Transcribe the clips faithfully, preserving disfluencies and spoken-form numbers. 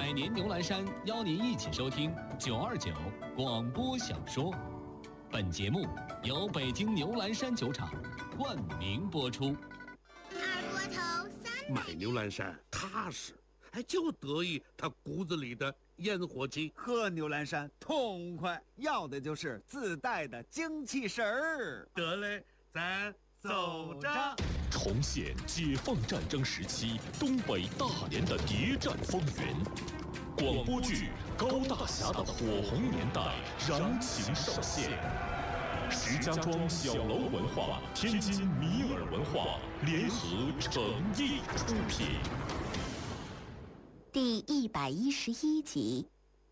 百年牛栏山邀您一起收听九二九广播小说。本节目由北京牛栏山酒厂冠名播出。 二锅头三买牛栏山踏实，还就得意他骨子里的烟火气。 喝牛栏山痛快，要的就是自带的精气神儿。 得嘞，咱走着。 重现解放战争时期东北大连的谍战风云，广播剧《高大侠的火红年代》燃情上线。石家庄小楼文化、天津米尔文化联合诚意出品。 第一百一十一集。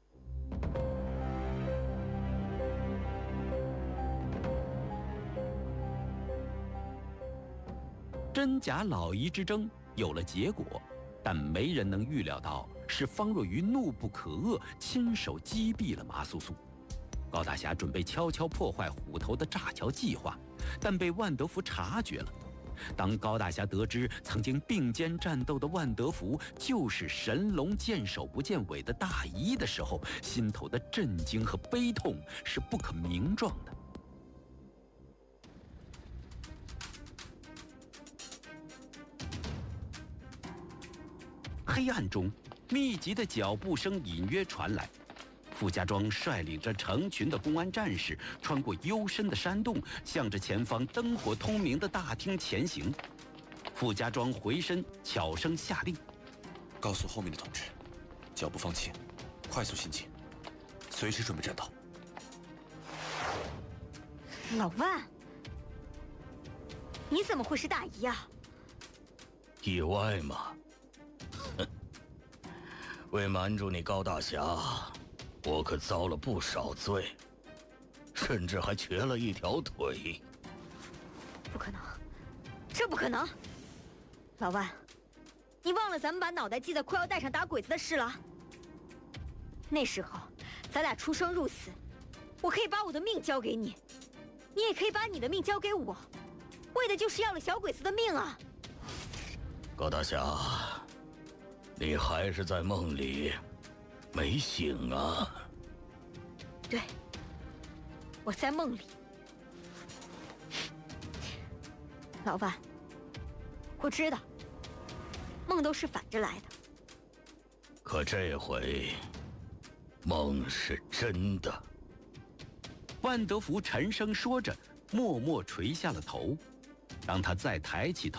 真假老夷之争有了结果，但没人能预料到是方若愚怒不可遏，亲手击毙了麻苏苏。高大侠准备悄悄破坏虎头的炸桥计划，但被万德福察觉了。当高大侠得知曾经并肩战斗的万德福就是神龙见首不见尾的大夷的时候，心头的震惊和悲痛是不可名状的。黑暗中，密集的脚步声隐约传来。傅家庄率领着成群的公安战士，穿过幽深的山洞，向着前方灯火通明的大厅前行。傅家庄回身，悄声下令：“ 告诉后面的同志，脚步放轻，快速行进，随时准备战斗。” 老万，你怎么会是大姨啊？ 意外吗？为瞒住你高大侠，我可遭了不少罪，甚至还瘸了一条腿。 不可能，这不可能！老万，你忘了咱们把脑袋系在裤腰带上打鬼子的事了？那时候咱俩出生入死，我可以把我的命交给你，你也可以把你的命交给我，为的就是要了小鬼子的命啊！ 高大侠，你还是在梦里，没醒啊？ 对，我在梦里。老万，我知道，梦都是反着来的。 可这回，梦是真的。 万德福沉声说着，默默垂下了头。当他再抬起头